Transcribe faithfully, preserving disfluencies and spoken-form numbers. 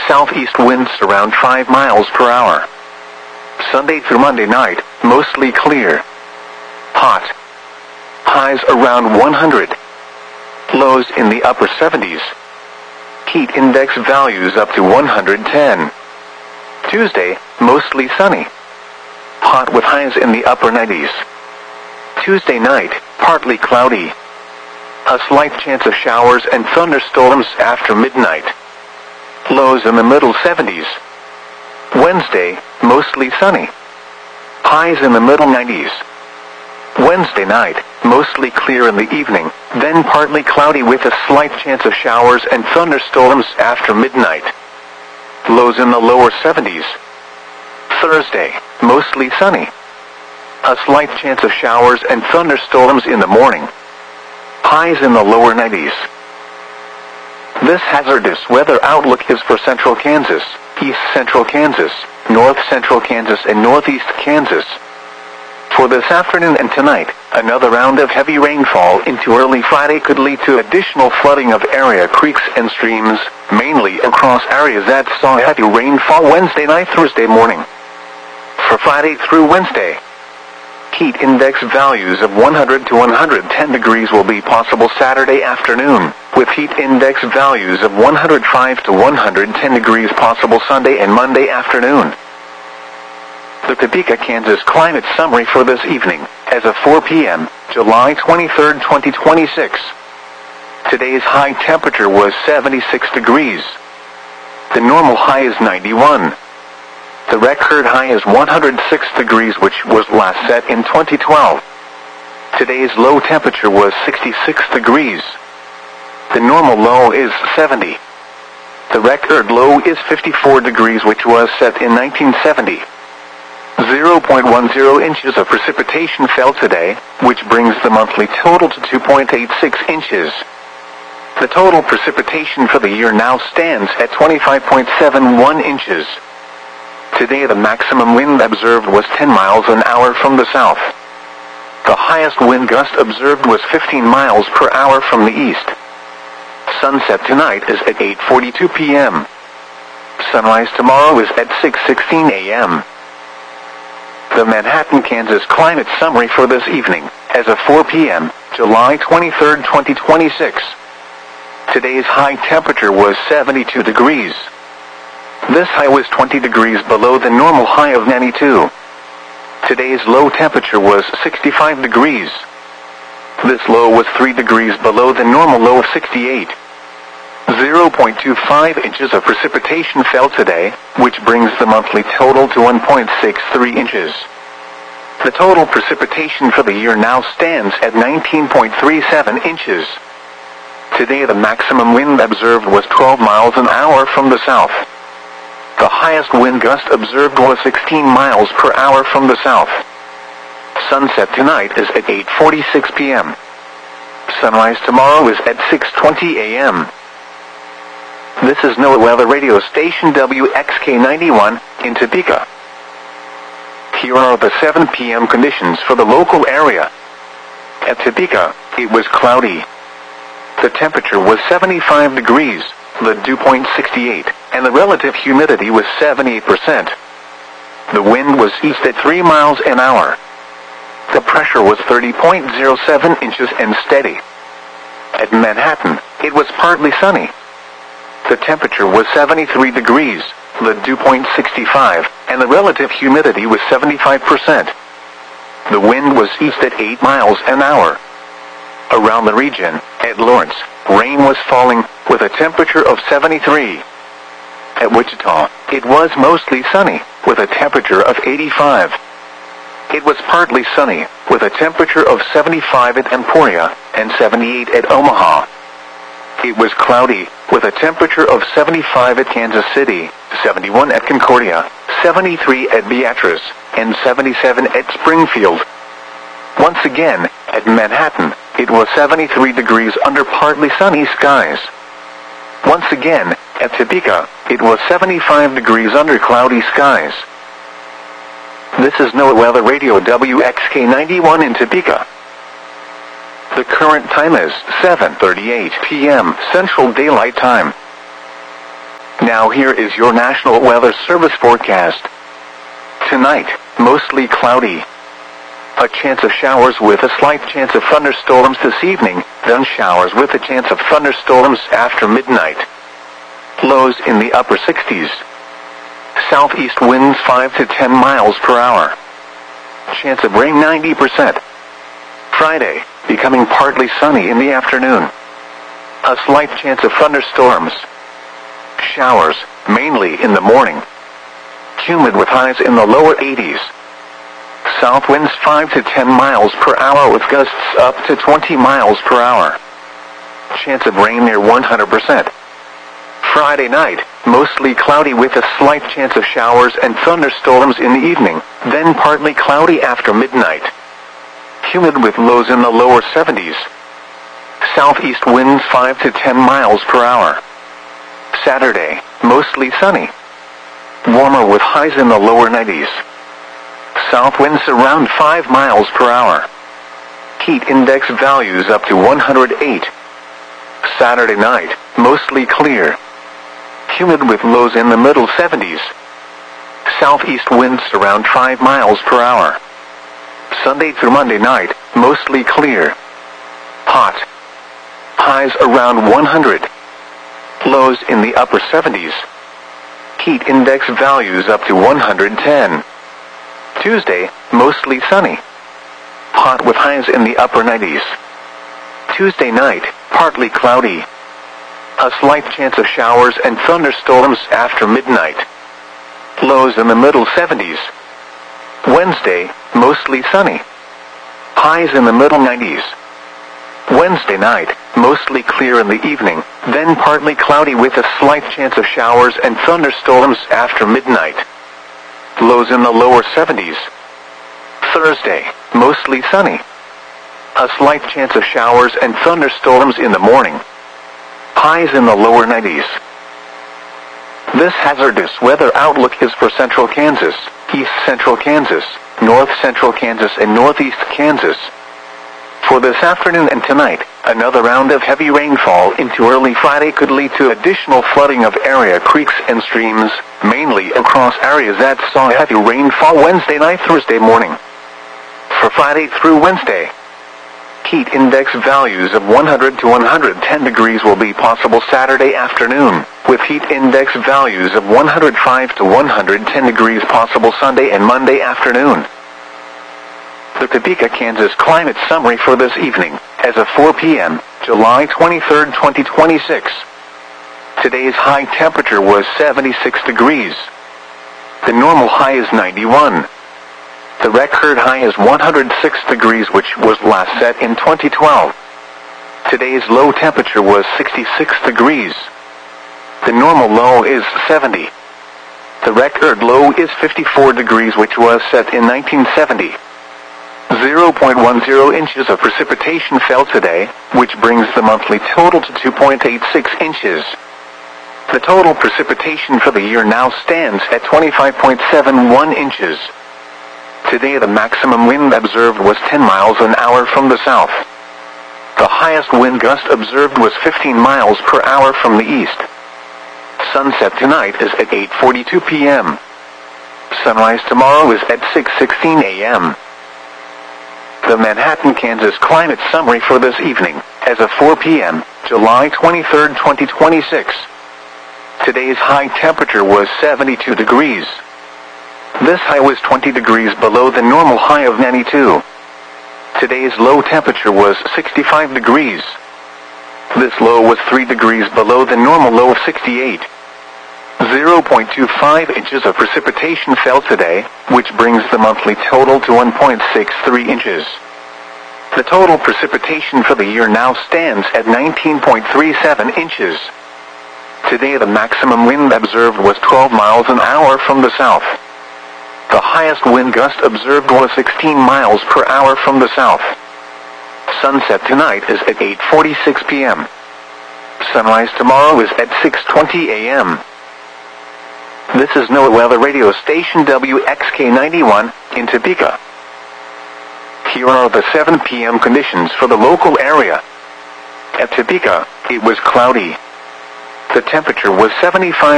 southeast winds around five miles per hour. Sunday through Monday night, mostly clear. Hot. Highs around one hundred. Lows in the upper seventies. Heat index values up to one hundred ten. Tuesday, mostly sunny. Hot with highs in the upper nineties. Tuesday night, partly cloudy. A slight chance of showers and thunderstorms after midnight. Lows in the middle seventies. Wednesday, mostly sunny. Highs in the middle nineties. Wednesday night, mostly clear in the evening, then partly cloudy with a slight chance of showers and thunderstorms after midnight. Lows in the lower seventies. Thursday, mostly sunny. A slight chance of showers and thunderstorms in the morning. Highs in the lower nineties. This hazardous weather outlook is for central Kansas, east central Kansas, north central Kansas and northeast Kansas. For this afternoon and tonight, another round of heavy rainfall into early Friday could lead to additional flooding of area creeks and streams, mainly across areas that saw heavy rainfall Wednesday night, Thursday morning. For Friday through Wednesday, heat index values of one hundred to one hundred ten degrees will be possible Saturday afternoon, with heat index values of one hundred five to one hundred ten degrees possible Sunday and Monday afternoon. The Topeka, Kansas climate summary for this evening, as of four p m, July twenty-third, twenty twenty-six. Today's high temperature was seventy-six degrees. The normal high is ninety-one. The record high is one hundred six degrees, which was last set in twenty twelve. Today's low temperature was sixty-six degrees. The normal low is seventy. The record low is fifty-four degrees, which was set in nineteen seventy. zero point one zero inches of precipitation fell today, which brings the monthly total to two point eight six inches. The total precipitation for the year now stands at twenty-five point seven one inches. Today the maximum wind observed was ten miles an hour from the south. The highest wind gust observed was fifteen miles per hour from the east. Sunset tonight is at eight forty-two p m Sunrise tomorrow is at six sixteen a m The Manhattan, Kansas climate summary for this evening, as of four p m, July twenty-third, twenty twenty-six. Today's high temperature was seventy-two degrees. This high was twenty degrees below the normal high of ninety-two. Today's low temperature was sixty-five degrees. This low was three degrees below the normal low of sixty-eight. zero point two five inches of precipitation fell today, which brings the monthly total to one point six three inches. The total precipitation for the year now stands at nineteen point three seven inches. Today the maximum wind observed was twelve miles an hour from the south. The highest wind gust observed was sixteen miles per hour from the south. Sunset tonight is at eight forty-six p m Sunrise tomorrow is at six twenty a m This is NOAA Weather Radio Station W X K ninety-one, in Topeka. Here are the seven p m conditions for the local area. At Topeka, it was cloudy. The temperature was seventy-five degrees, the dew point sixty-eight, and the relative humidity was seventy-eight percent. The wind was east at three miles an hour. The pressure was thirty point zero seven inches and steady. At Manhattan, it was partly sunny. The temperature was seventy-three degrees, the dew point sixty-five, and the relative humidity was seventy-five percent. The wind was east at eight miles an hour. Around the region, at Lawrence, rain was falling, with a temperature of seventy-three. At Wichita, it was mostly sunny, with a temperature of eighty-five. It was partly sunny, with a temperature of seventy-five at Emporia, and seventy-eight at Omaha. It was cloudy, with a temperature of seventy-five at Kansas City, seventy-one at Concordia, seventy-three at Beatrice, and seventy-seven at Springfield. Once again, at Manhattan, it was seventy-three degrees under partly sunny skies. Once again, at Topeka, it was seventy-five degrees under cloudy skies. This is NOAA Weather Radio W X K ninety-one in Topeka. The current time is seven thirty-eight p m Central Daylight Time. Now here is your National Weather Service forecast. Tonight, mostly cloudy. A chance of showers with a slight chance of thunderstorms this evening, then showers with a chance of thunderstorms after midnight. Lows in the upper sixties. Southeast winds five to ten miles per hour. Chance of rain ninety percent. Friday, becoming partly sunny in the afternoon. A slight chance of thunderstorms. Showers, mainly in the morning. Humid with highs in the lower eighties. South winds five to ten miles per hour with gusts up to twenty miles per hour. Chance of rain near one hundred percent. Friday night, mostly cloudy with a slight chance of showers and thunderstorms in the evening, then partly cloudy after midnight. Humid with lows in the lower seventies. Southeast winds five to ten miles per hour. Saturday, mostly sunny. Warmer with highs in the lower nineties. South winds around five miles per hour. Heat index values up to one hundred eight. Saturday night, mostly clear. Humid with lows in the middle seventies. Southeast winds around five miles per hour. Sunday through Monday night, mostly clear. Hot. Highs around one hundred. Lows in the upper seventies. Heat index values up to one hundred ten. Tuesday, mostly sunny. Hot with highs in the upper nineties. Tuesday night, partly cloudy. A slight chance of showers and thunderstorms after midnight. Lows in the middle seventies. Wednesday, mostly sunny. Highs in the middle nineties. Wednesday night, mostly clear in the evening, then partly cloudy with a slight chance of showers and thunderstorms after midnight. Lows in the lower seventies. Thursday, mostly sunny. A slight chance of showers and thunderstorms in the morning. Highs in the lower nineties. This hazardous weather outlook is for central Kansas, east central Kansas, north central Kansas and northeast Kansas. For this afternoon and tonight, another round of heavy rainfall into early Friday could lead to additional flooding of area creeks and streams, mainly across areas that saw heavy rainfall Wednesday night, Thursday morning. For Friday through Wednesday, heat index values of one hundred to one hundred ten degrees will be possible Saturday afternoon, with heat index values of one hundred five to one hundred ten degrees possible Sunday and Monday afternoon. The Topeka, Kansas climate summary for this evening, as of four p m, July twenty-third, twenty twenty-six. Today's high temperature was seventy-six degrees. The normal high is ninety-one. The record high is one hundred six degrees, which was last set in twenty twelve. Today's low temperature was sixty-six degrees. The normal low is seventy. The record low is fifty-four degrees, which was set in nineteen seventy. zero point one zero inches of precipitation fell today, which brings the monthly total to two point eight six inches. The total precipitation for the year now stands at twenty-five point seven one inches. Today the maximum wind observed was ten miles an hour from the south. The highest wind gust observed was fifteen miles per hour from the east. Sunset tonight is at eight forty-two p m Sunrise tomorrow is at six sixteen a m The Manhattan, Kansas climate summary for this evening, as of four p m, July twenty-third, twenty twenty-six. Today's high temperature was seventy-two degrees. This high was twenty degrees below the normal high of ninety-two. Today's low temperature was sixty-five degrees. This low was three degrees below the normal low of sixty-eight. zero point two five inches of precipitation fell today, which brings the monthly total to one point six three inches. The total precipitation for the year now stands at nineteen point three seven inches. Today the maximum wind observed was twelve miles an hour from the south. The highest wind gust observed was sixteen miles per hour from the south. Sunset tonight is at eight forty-six p m Sunrise tomorrow is at six twenty a m This is NOAA Weather Radio Station W X K ninety-one, in Topeka. Here are the seven p m conditions for the local area. At Topeka, it was cloudy. The temperature was seventy-five